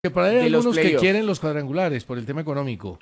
Que por ahí hay de los algunos que playoffs. quieren los cuadrangulares por el tema económico,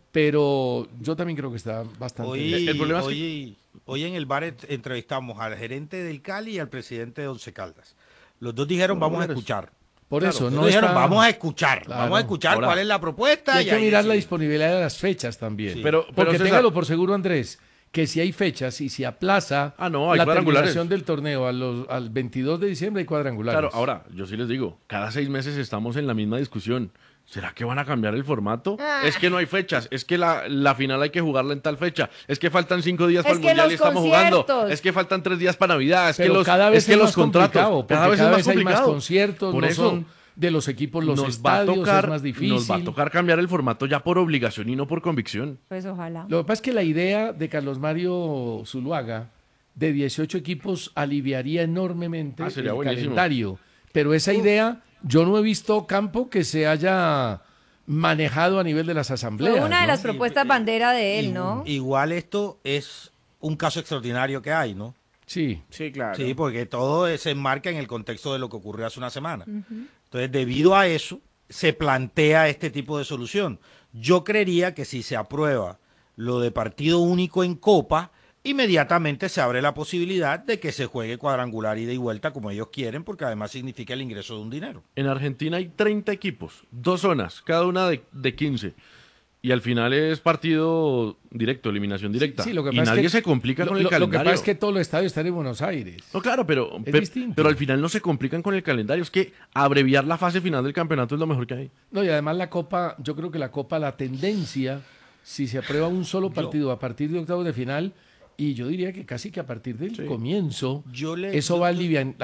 pero yo también creo que está bastante bien. Hoy, El problema es que hoy en el bar entrevistamos al gerente del Cali y al presidente de Once Caldas. Los dos dijeron, vamos a escuchar. Por Claro, eso, Los no dos dijeron, está... vamos a escuchar. Vamos a Claro. escuchar Ahora, cuál es la Y propuesta. hay que mirar la decidir. disponibilidad de las fechas también. Sí. pero Porque César, téngalo por seguro, Andrés, que si hay fechas y si aplaza hay la cuadrangulares. terminación del torneo al 22 de diciembre hay cuadrangulares. Claro, ahora, yo sí les digo, cada 6 meses estamos en la misma discusión. ¿Será que van a cambiar el formato? Es que no hay fechas, es que la final hay que jugarla en tal fecha, es que faltan 5 días para Es el que Mundial y los estamos jugando, conciertos. es que faltan 3 días para Navidad, es Pero que los, cada vez es que es los más contratos, complicado, porque cada vez es más hay más complicado. conciertos, Por no eso, son de los equipos los nos va a estadios, tocar, es más difícil. nos va a tocar cambiar el formato ya por obligación y no por convicción. Pues ojalá. Lo que pasa es que la idea de Carlos Mario Zuluaga de 18 equipos aliviaría enormemente Sería el buenísimo. calendario. Pero esa idea, yo no he visto campo que se haya manejado a nivel de las asambleas. Fue una de ¿no? las propuestas bandera de él, ¿no? Igual esto es un caso extraordinario que hay, ¿no? Sí. Sí, claro. Sí, porque todo se enmarca en el contexto de lo que ocurrió hace una semana. Entonces, debido a eso, se plantea este tipo de solución. Yo creería que si se aprueba lo de partido único en Copa, inmediatamente se abre la posibilidad de que se juegue cuadrangular ida y vuelta como ellos quieren, porque además significa el ingreso de un dinero. En Argentina hay 30 equipos, 2 zonas, cada una de 15. Y al final es partido directo, eliminación directa. Sí, lo que y pasa es nadie que se complica con el lo que calendario. pasa es que todos los estadios están en Buenos Aires. No, claro, pero, Es distinto. pero al final no se complican con el calendario. Es que abreviar la fase final del campeonato es lo mejor que hay. No, y además la Copa, yo creo que la Copa, la tendencia, si se aprueba un solo partido a partir de octavos de final, y yo diría que casi que a partir del comienzo, eso va a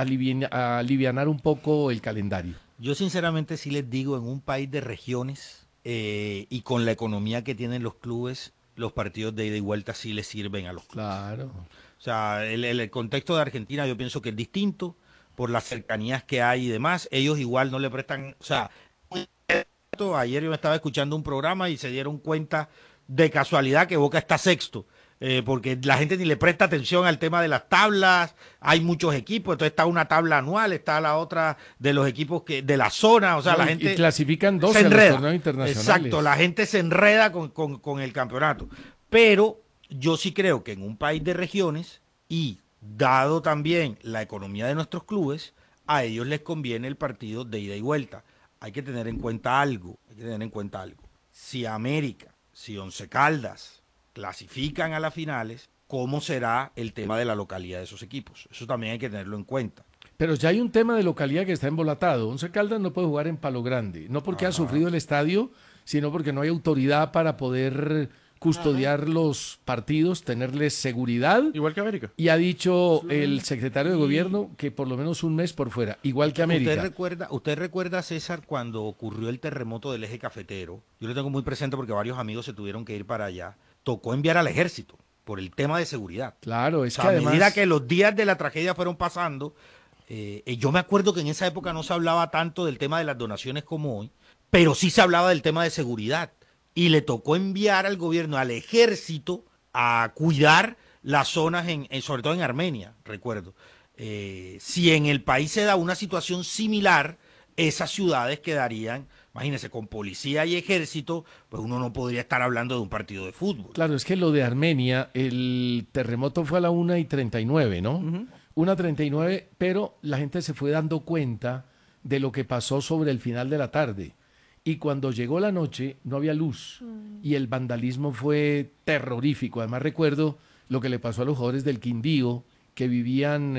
alivianar un poco el calendario. Yo sinceramente sí les digo, en un país de regiones y con la economía que tienen los clubes, los partidos de ida y vuelta sí les sirven a los clubes. Claro. O sea, el contexto de Argentina yo pienso que es distinto por las cercanías que hay y demás. Ellos igual no le prestan, o sea, ayer yo estaba escuchando un programa y se dieron cuenta de casualidad que Boca está sexto. Porque la gente ni le presta atención al tema de las tablas, hay muchos equipos, entonces está una tabla anual, está la otra de los equipos que de la zona, o sea, No, la y gente clasifican 12 se a los enreda. torneos internacionales. Exacto, la gente se enreda con el campeonato. Pero yo sí creo que en un país de regiones y dado también la economía de nuestros clubes, a ellos les conviene el partido de ida y vuelta. Hay que tener en cuenta algo, Si América, si Once Caldas clasifican a las finales, ¿cómo será el tema de la localidad de esos equipos? Eso también hay que tenerlo en cuenta. Pero ya hay un tema de localidad que está embolatado. Once Caldas no puede jugar en Palo Grande, no porque ha sufrido el estadio, sino porque no hay autoridad para poder custodiar los partidos, tenerles seguridad. Igual que América. Y ha dicho el secretario de gobierno que por lo menos un mes por fuera, igual que América. ¿Usted recuerda, César, cuando ocurrió el terremoto del eje cafetero? Yo lo tengo muy presente porque varios amigos se tuvieron que ir para allá. Tocó enviar al ejército por el tema de seguridad. Claro, es O sea, que a además... medida que los días de la tragedia fueron pasando, yo me acuerdo que en esa época no se hablaba tanto del tema de las donaciones como hoy, pero sí se hablaba del tema de seguridad. Y le tocó enviar al gobierno, al ejército, a cuidar las zonas, sobre todo en Armenia, recuerdo. Si en el país se da una situación similar, esas ciudades quedarían, imagínense, con policía y ejército, pues uno no podría estar hablando de un partido de fútbol. Claro, es que lo de Armenia, el terremoto fue a la 1:39, ¿no? 1:39, pero la gente se fue dando cuenta de lo que pasó sobre el final de la tarde. Y cuando llegó la noche no había luz y el vandalismo fue terrorífico. Además recuerdo lo que le pasó a los jugadores del Quindío que vivían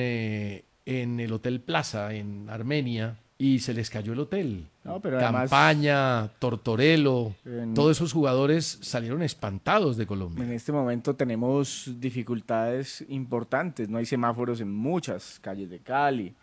en el Hotel Plaza en Armenia y se les cayó el hotel. No, pero además, Campaña, Tortorelo, en- todos esos jugadores salieron espantados de Colombia. en este momento tenemos dificultades importantes. No hay semáforos en muchas calles de Cali.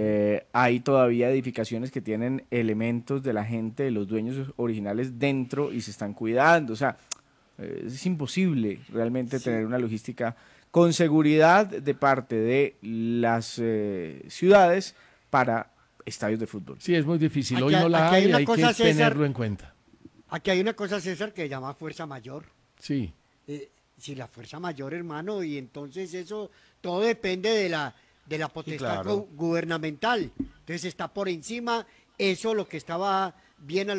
Hay todavía edificaciones que tienen elementos de la gente, de los dueños originales dentro y se están cuidando. O sea, es imposible realmente tener una logística con seguridad de parte de las ciudades para estadios de fútbol. Sí, es muy difícil. Aquí Hoy no la aquí hay hay, una hay que cosa, César. tenerlo en cuenta. Aquí hay una cosa, César, que se llama fuerza mayor. Sí. Si la fuerza mayor, hermano, y entonces eso, todo depende de la potestad claro. gubernamental. Entonces está por encima eso lo que estaba bien a